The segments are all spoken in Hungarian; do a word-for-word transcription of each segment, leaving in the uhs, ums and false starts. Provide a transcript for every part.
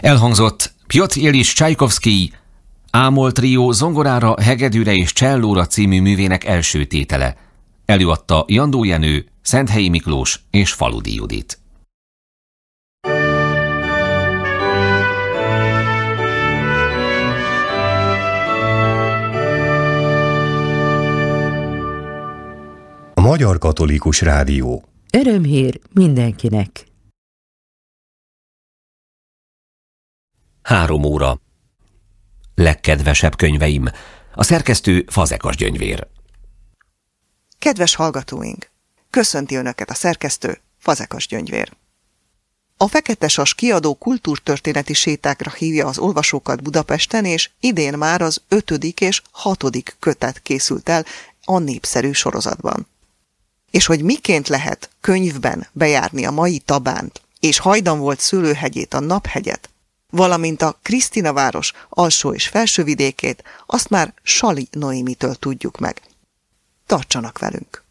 Elhangzott Piotr Ilyich Csajkovszkij Ámol trió zongorára, hegedűre és csellóra című művének első tétele. Előadta Jandó Jenő, Szenthelyi Miklós és Faludi Judit. A Magyar Katolikus Rádió. Örömhír mindenkinek. Három óra. Legkedvesebb könyveim. A szerkesztő Fazekas Gyöngyvér. Kedves hallgatóink! Köszönti Önöket a szerkesztő Fazekas Gyöngyvér. A Fekete Sas kiadó kultúrtörténeti sétákra hívja az olvasókat Budapesten, és idén már az ötödik és hatodik kötet készült el a népszerű sorozatban. És hogy miként lehet könyvben bejárni a mai Tabánt, és hajdan volt szőlőhegyét, a Naphegyet, valamint a Krisztinaváros alsó és felső vidékét, azt már Sali Noémitől tudjuk meg. Tartsanak velünk!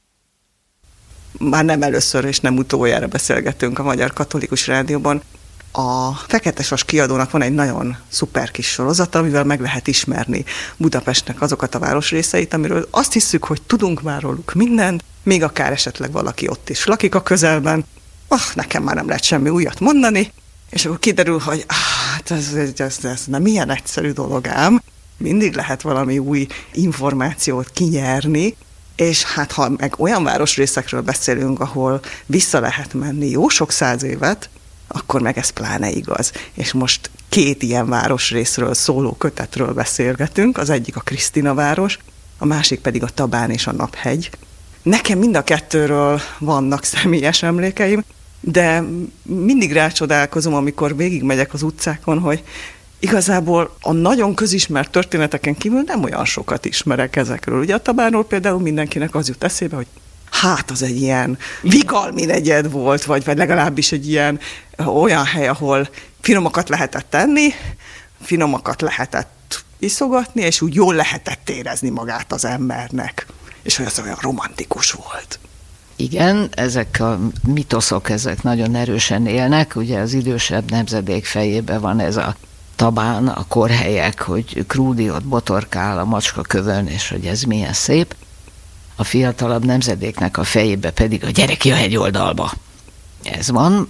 Már nem először és nem utoljára beszélgetünk a Magyar Katolikus Rádióban. A Fekete Sas kiadónak van egy nagyon szuper kis sorozata, amivel meg lehet ismerni Budapestnek azokat a városrészeit, amiről azt hiszük, hogy tudunk már róluk mindent, még akár esetleg valaki ott is lakik a közelben. Ah, nekem már nem lehet semmi újat mondani, és akkor kiderül, hogy hát ez, ez, ez nem ilyen egyszerű dolog ám, mindig lehet valami új információt kinyerni, és hát ha meg olyan városrészekről beszélünk, ahol vissza lehet menni jó sok száz évet, akkor meg ez pláne igaz. És most két ilyen városrészről szóló kötetről beszélgetünk, az egyik a Krisztinaváros, a másik pedig a Tabán és a Naphegy. Nekem mind a kettőről vannak személyes emlékeim, de mindig rácsodálkozom, amikor végigmegyek az utcákon, hogy igazából a nagyon közismert történeteken kívül nem olyan sokat ismerek ezekről. Ugye a Tabánról például mindenkinek az jut eszébe, hogy hát az egy ilyen vigalmi negyed volt, vagy, vagy legalábbis egy ilyen olyan hely, ahol finomakat lehetett tenni, finomakat lehetett iszogatni, és úgy jól lehetett érezni magát az embernek. És hogy az olyan romantikus volt. Igen, ezek a mitoszok, ezek nagyon erősen élnek. Ugye az idősebb nemzedék fejében van ez a Tabán, a korhelyek, hogy Krúdi ott botorkál a macska kövön, és hogy ez milyen szép. A fiatalabb nemzedéknek a fejébe pedig a gyere ki a hegyoldalba. Ez van,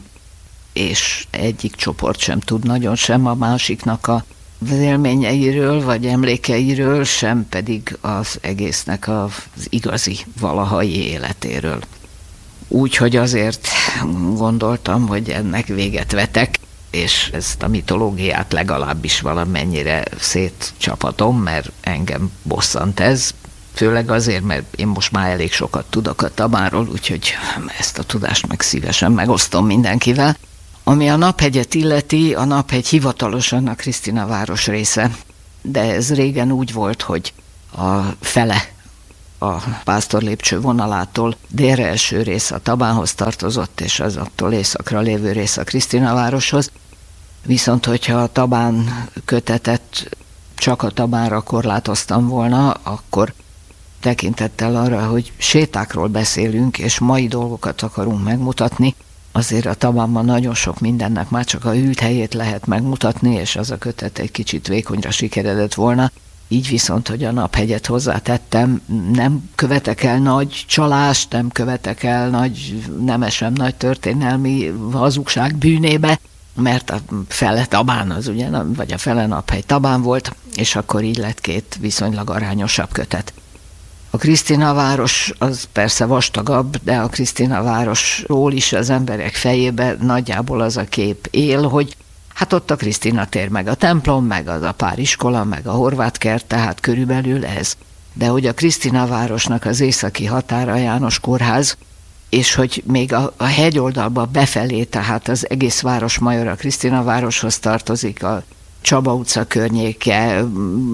és egyik csoport sem tud nagyon sem a másiknak a élményeiről, vagy emlékeiről, sem pedig az egésznek az igazi valahai életéről. Úgyhogy azért gondoltam, hogy ennek véget vetek, és ezt a mitológiát legalábbis valamennyire szétcsapatom, mert engem bosszant ez, főleg azért, mert én most már elég sokat tudok a Tabánról, úgyhogy ezt a tudást meg szívesen megosztom mindenkivel. Ami a Naphegyet illeti, a Naphegy hivatalosan a Krisztinaváros része, de ez régen úgy volt, hogy a fele a pásztorlépcső vonalától délre eső rész a Tabánhoz tartozott, és az attól északra lévő rész a Krisztinavároshoz. Viszont, hogyha a Tabán kötetet csak a Tabánra korlátoztam volna, akkor tekintettel arra, hogy sétákról beszélünk, és mai dolgokat akarunk megmutatni, azért a Tabánban nagyon sok mindennek már csak a ült helyét lehet megmutatni, és az a kötet egy kicsit vékonyra sikeredett volna. Így viszont, hogy a Naphegyet hozzátettem, nem követek el nagy csalást, nem követek el nagy, nem esem nagy történelmi hazugság bűnébe, mert a fele Tabán az ugye, vagy a fele Naphegy Tabán volt, és akkor így lett két viszonylag arányosabb kötet. A Krisztinaváros az persze vastagabb, de a Krisztinavárosról is az emberek fejébe nagyjából az a kép él, hogy hát ott a Krisztina tér, meg a templom, meg az a pár iskola, meg a horvátkert, tehát körülbelül ez. De hogy a Krisztinavárosnak az északi határa János kórház, és hogy még a, a hegyoldalba befelé, tehát az egész városmajor a Krisztinavároshoz tartozik, a Csaba utca környéke,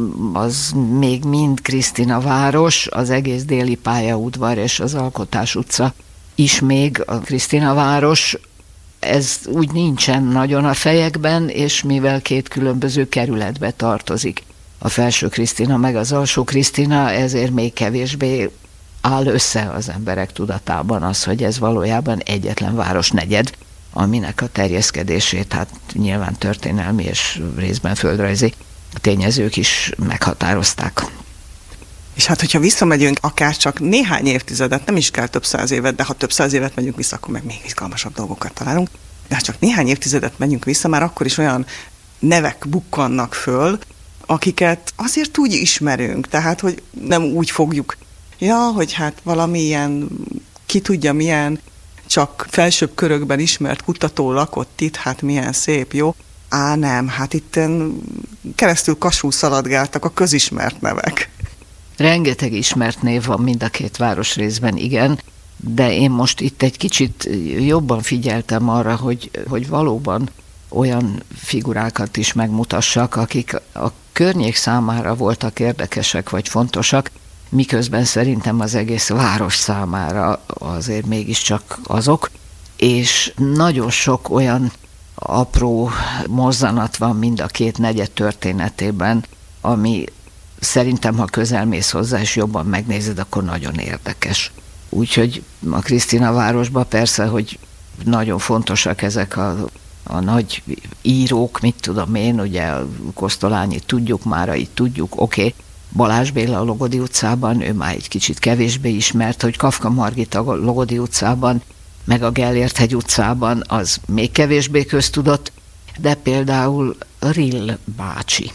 az még mind Krisztinaváros, az egész déli pályaudvar és az Alkotás utca is még a Krisztinaváros. Ez úgy nincsen nagyon a fejekben, és mivel két különböző kerületbe tartozik, a Felső Krisztina meg az Alsó Krisztina, ezért még kevésbé áll össze az emberek tudatában az, hogy ez valójában egyetlen városnegyed, aminek a terjeszkedését hát nyilván történelmi és részben földrajzi tényezők is meghatározták. És hát, hogyha visszamegyünk akár csak néhány évtizedet, nem is kell több száz évet, de ha több száz évet megyünk vissza, akkor meg még izgalmasabb dolgokat találunk. De ha csak néhány évtizedet megyünk vissza, már akkor is olyan nevek bukkannak föl, akiket azért úgy ismerünk, tehát, hogy nem úgy fogjuk, ja, hogy hát valamilyen, ki tudja milyen, csak felsőbb körökben ismert kutató lakott itt, hát milyen szép, jó? Á, nem, hát itten keresztül kasul szaladgáltak a közismert nevek. Rengeteg ismert név van mind a két városrészben, igen, de én most itt egy kicsit jobban figyeltem arra, hogy, hogy valóban olyan figurákat is megmutassak, akik a környék számára voltak érdekesek vagy fontosak, miközben szerintem az egész város számára azért mégiscsak azok, és nagyon sok olyan apró mozzanat van mind a két negyed történetében, ami szerintem, ha közelmész hozzá és jobban megnézed, akkor nagyon érdekes. Úgyhogy a Krisztina városban persze, hogy nagyon fontosak ezek a, a nagy írók, mit tudom én, ugye Kosztolányi tudjuk, Márait tudjuk, oké, okay. Balázs Béla a Logodi utcában, ő már egy kicsit kevésbé ismert, hogy Kafka Margit a Logodi utcában, meg a Gellért-hegy utcában, az még kevésbé köztudott, de például Rill bácsi.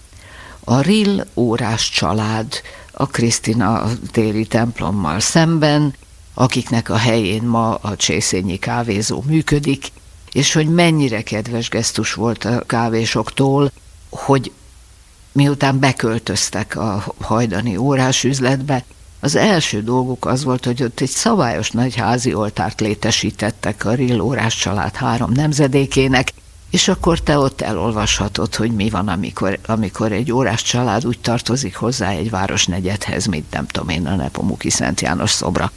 A Rill órás család a Krisztina téri templommal szemben, akiknek a helyén ma a Csészényi kávézó működik, és hogy mennyire kedves gesztus volt a kávésoktól, hogy miután beköltöztek a hajdani órás üzletbe, az első dolguk az volt, hogy ott egy szabályos nagy házi oltárt létesítettek a Rill órás család három nemzedékének, és akkor te ott elolvashatod, hogy mi van, amikor, amikor egy órás család úgy tartozik hozzá egy városnegyedhez, mint nem tudom én, a Nepomuki Szent János szobra.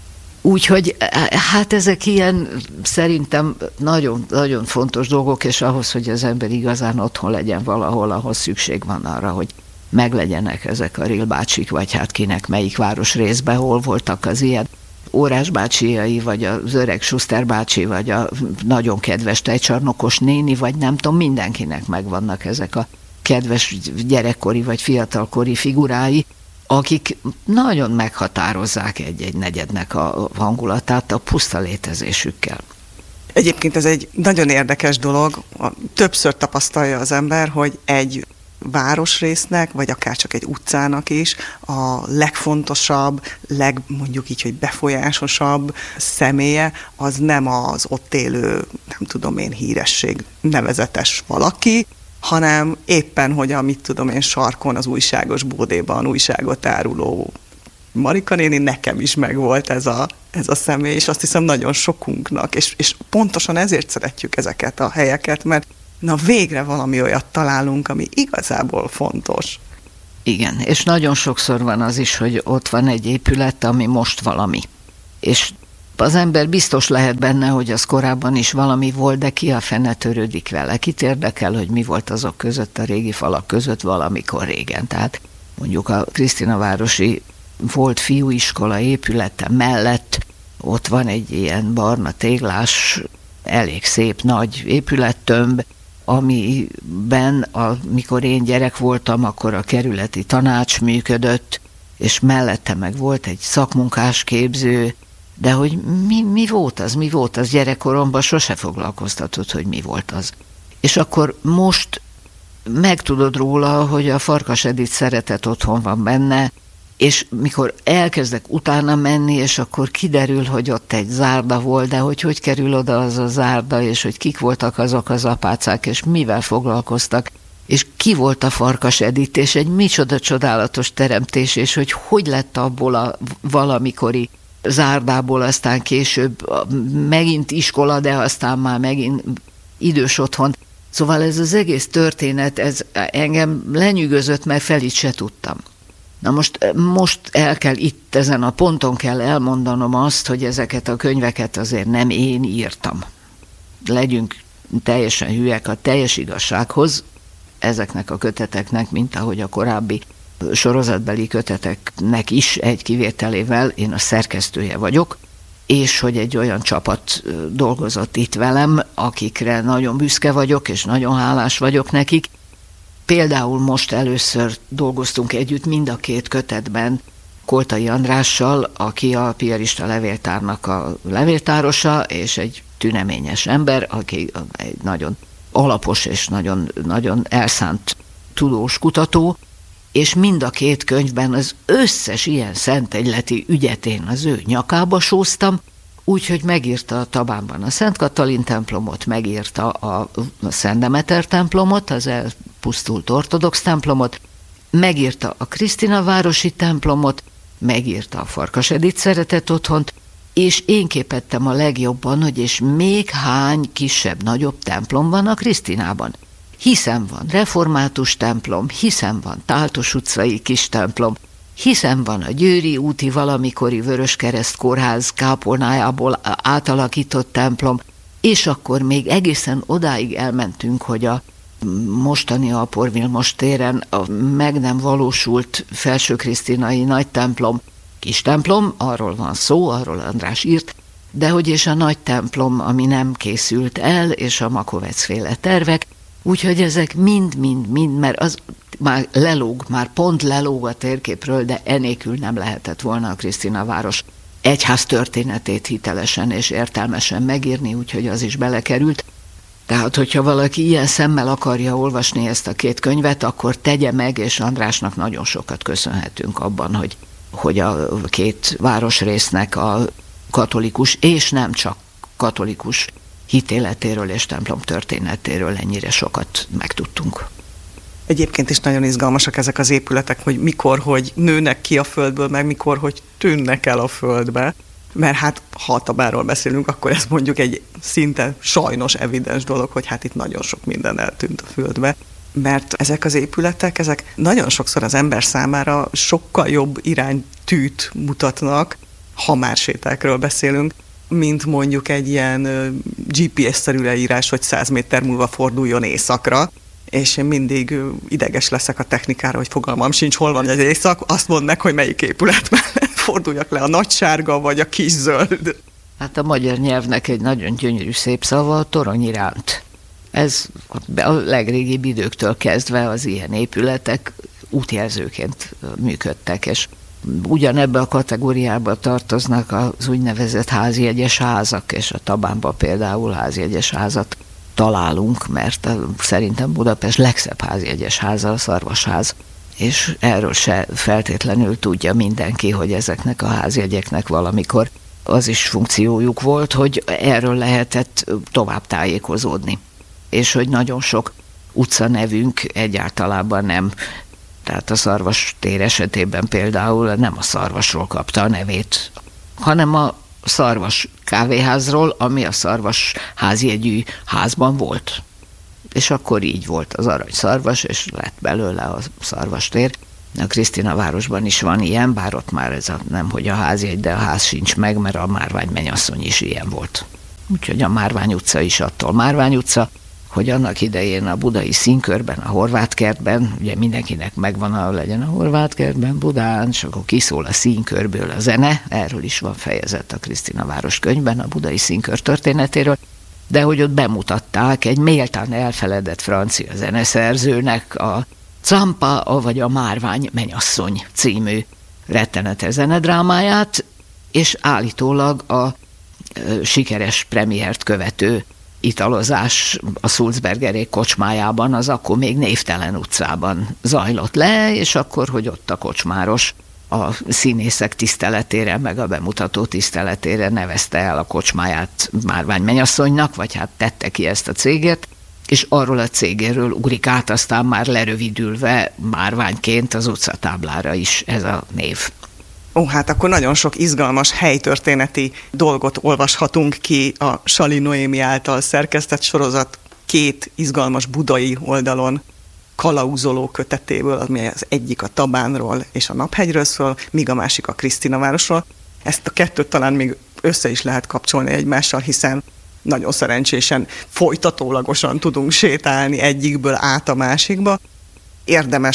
Úgyhogy hát ezek ilyen szerintem nagyon, nagyon fontos dolgok, és ahhoz, hogy az ember igazán otthon legyen valahol, ahhoz szükség van arra, hogy meglegyenek ezek a Rill bácsik, vagy hát kinek melyik városrészben, hol voltak az ilyen Órás bácsiai, vagy az öreg Schuster bácsi, vagy a nagyon kedves tejcsarnokos néni, vagy nem tudom, mindenkinek megvannak ezek a kedves gyerekkori vagy fiatalkori figurái, akik nagyon meghatározzák egy-egy negyednek a hangulatát a puszta létezésükkel. Egyébként ez egy nagyon érdekes dolog, többször tapasztalja az ember, hogy egy városrésznek, vagy akár csak egy utcának is a legfontosabb, leg, mondjuk így, hogy befolyásosabb személye, az nem az ott élő, nem tudom én, híresség nevezetes valaki, hanem éppen, hogy a mit tudom én sarkon, az újságos bódéban újságot áruló Marika néni, nekem is megvolt ez a, ez a személy, és azt hiszem nagyon sokunknak, és, és pontosan ezért szeretjük ezeket a helyeket, mert na végre valami olyat találunk, ami igazából fontos. Igen, és nagyon sokszor van az is, hogy ott van egy épület, ami most valami. És az ember biztos lehet benne, hogy az korábban is valami volt, de ki a fene törődik vele. Kit érdekel, hogy mi volt azok között, a régi falak között valamikor régen. Tehát mondjuk a Krisztinavárosi volt fiúiskola épülete mellett ott van egy ilyen barna téglás, elég szép nagy épülettömb, amiben, amikor én gyerek voltam, akkor a kerületi tanács működött, és mellette meg volt egy szakmunkás képző, de hogy mi, mi volt az, mi volt az gyerekkoromban, sose foglalkoztatott, hogy mi volt az. És akkor most megtudod róla, hogy a Farkas Edith Szeretett Otthon van benne, és mikor elkezdek utána menni, és akkor kiderül, hogy ott egy zárda volt, de hogy hogy kerül oda az a zárda, és hogy kik voltak azok az apácák, és mivel foglalkoztak, és ki volt a Farkas Edith, és egy micsoda csodálatos teremtés, és hogy hogy lett abból a valamikori zárdából aztán később megint iskola, de aztán már megint idős otthon. Szóval ez az egész történet, ez engem lenyűgözött, mert fel itt se tudtam. Na most, most el kell itt, ezen a ponton kell elmondanom azt, hogy ezeket a könyveket azért nem én írtam. Legyünk teljesen hülyek a teljes igazsághoz, ezeknek a köteteknek, mint ahogy a korábbi sorozatbeli köteteknek is egy kivételével, én a szerkesztője vagyok, és hogy egy olyan csapat dolgozott itt velem, akikre nagyon büszke vagyok, és nagyon hálás vagyok nekik. Például most először dolgoztunk együtt mind a két kötetben Koltai Andrással, aki a piarista levéltárnak a levéltárosa, és egy tüneményes ember, aki egy nagyon alapos és nagyon, nagyon elszánt tudós kutató, és mind a két könyvben az összes ilyen szentegyleti ügyet én az ő nyakába sóztam, úgyhogy megírta a Tabánban a Szent Katalin templomot, megírta a Szent Demeter templomot, az elpusztult ortodox templomot, megírta a Krisztina városi templomot, megírta a Farkas Edith szeretett otthont, és én képettem a legjobban, hogy és még hány kisebb-nagyobb templom van a Krisztinában. Hiszen van református templom, hiszen van Táltos utcai kis templom, hiszen van a Győri úti valamikori Vöröskereszt kórház kápolnájából átalakított templom, és akkor még egészen odáig elmentünk, hogy a mostani Alpor Vilmos téren a meg nem valósult felsőkrisztinai nagy templom, kis templom, arról van szó, arról András írt, de hogy és a nagy templom, ami nem készült el, és a Makovecz-féle tervek, úgyhogy ezek mind-mind-mind, mert az már lelóg, már pont lelóg a térképről, de enélkül nem lehetett volna a Krisztina város egyház történetét hitelesen és értelmesen megírni, úgyhogy az is belekerült. Tehát, hogyha valaki ilyen szemmel akarja olvasni ezt a két könyvet, akkor tegye meg, és Andrásnak nagyon sokat köszönhetünk abban, hogy, hogy a két városrésznek a katolikus, és nem csak katolikus hitéletéről és templom történetéről ennyire sokat megtudtunk. Egyébként is nagyon izgalmasak ezek az épületek, hogy mikor, hogy nőnek ki a földből, meg mikor, hogy tűnnek el a földbe. Mert hát, ha a Tabánról beszélünk, akkor ez mondjuk egy szinte sajnos evidens dolog, hogy hát itt nagyon sok minden eltűnt a földbe. Mert ezek az épületek, ezek nagyon sokszor az ember számára sokkal jobb iránytűt mutatnak, ha már sétákról beszélünk, mint mondjuk egy ilyen gé pé es-szerű leírás, hogy száz méter múlva forduljon északra, és én mindig ideges leszek a technikára, hogy fogalmam sincs, hol van az észak, azt mondd meg, hogy melyik épület mellett forduljak le, a nagy sárga vagy a kis zöld. Hát a magyar nyelvnek egy nagyon gyönyörű szép szava, a torony iránt. Ez a legrégibb időktől kezdve az ilyen épületek útjelzőként működtek, és ugyanebbe a kategóriába tartoznak az úgynevezett házjegyes házak, és a Tabánban például házjegyes házat találunk, mert szerintem Budapest legszebb házjegyes háza a Szarvasház, és erről se feltétlenül tudja mindenki, hogy ezeknek a házjegyeknek valamikor az is funkciójuk volt, hogy erről lehetett tovább tájékozódni, és hogy nagyon sok utcanevünk egyáltalában nem. Tehát a Szarvas tér esetében például nem a Szarvasról kapta a nevét, hanem a Szarvas kávéházról, ami a Szarvas házjegyű házban volt. És akkor így volt az Arany Szarvas, és lett belőle a Szarvas tér. A Krisztina városban is van ilyen, bár ott már ez a, nem hogy a házjegy, de a ház sincs meg, mert a Márvány mennyasszony is ilyen volt. Úgyhogy a Márvány utca is attól Márvány utca, hogy annak idején a budai színkörben, a Horvátkertben, ugye mindenkinek megvan, a legyen a Horvátkertben, Budán, és akkor kiszól a színkörből a zene, erről is van fejezet a Krisztina város könyvben, a budai színkör történetéről, de hogy ott bemutatták egy méltán elfeledett francia zeneszerzőnek a Campa, vagy a Márvány mennyasszony című rettenetes zenedrámáját, és állítólag a sikeres premiért követő italozás a Sulzbergerék kocsmájában, az akkor még névtelen utcában zajlott le, és akkor, hogy ott a kocsmáros a színészek tiszteletére, meg a bemutató tiszteletére nevezte el a kocsmáját Márvány mennyasszonynak, vagy hát tette ki ezt a céget, és arról a cégéről ugrik át aztán már lerövidülve Márványként az utcatáblára is ez a név. Ó, hát akkor nagyon sok izgalmas helytörténeti dolgot olvashatunk ki a Sali Noémi által szerkesztett sorozat két izgalmas budai oldalon kalauzoló kötetéből, ami az egyik a Tabánról és a Naphegyről szól, míg a másik a Krisztina városról. Ezt a kettőt talán még össze is lehet kapcsolni egymással, hiszen nagyon szerencsésen folytatólagosan tudunk sétálni egyikből át a másikba. Érdemes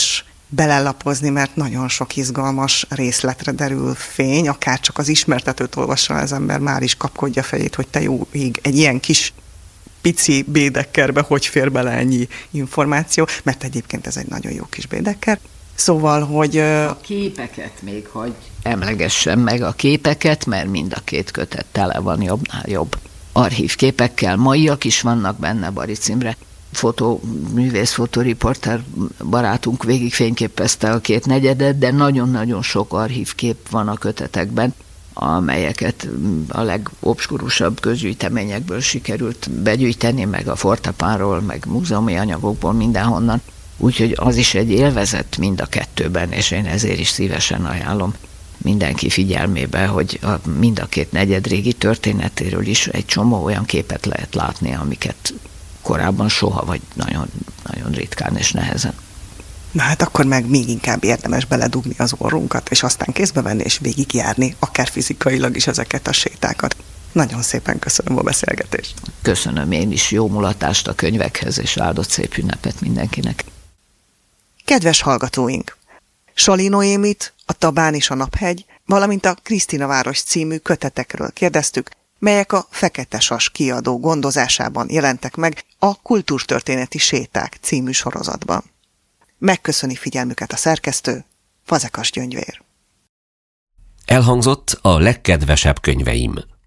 belelapozni, mert nagyon sok izgalmas részletre derül fény, akár csak az ismertetőt olvassa az ember, már is kapkodja fejét, hogy te jó ég, egy ilyen kis pici bédekkerbe hogy fér bele ennyi információ, mert egyébként ez egy nagyon jó kis bédekker. Szóval, hogy... A képeket még, hogy emlegessem meg a képeket, mert mind a két kötet tele van jobbnál jobb archív képekkel. Maiak is vannak benne, Baric Imre fotó, művész, fotoriporter barátunk végig fényképezte a két negyedet, de nagyon-nagyon sok archív kép van a kötetekben, amelyeket a legobskurusabb közgyűjteményekből sikerült begyűjteni, meg a Fortepánról, meg múzeumi anyagokból, mindenhonnan. Úgyhogy az is egy élvezet mind a kettőben, és én ezért is szívesen ajánlom mindenki figyelmébe, hogy a, mind a két negyedrégi történetéről is egy csomó olyan képet lehet látni, amiket korábban soha, vagy nagyon, nagyon ritkán és nehezen. Na hát akkor meg még inkább érdemes beledugni az orrunkat, és aztán kézbe venni és végigjárni, akár fizikailag is ezeket a sétákat. Nagyon szépen köszönöm a beszélgetést. Köszönöm én is, jó mulatást a könyvekhez, és áldott szép ünnepet mindenkinek. Kedves hallgatóink! Sali Noémit, a Tabán és a Naphegy, valamint a Krisztinaváros című kötetekről kérdeztük, melyek a Fekete Sas kiadó gondozásában jelentek meg a Kultúrtörténeti Séták című sorozatban. Megköszöni figyelmüket a szerkesztő, Fazekas Gyöngyvér. Elhangzott a legkedvesebb könyveim.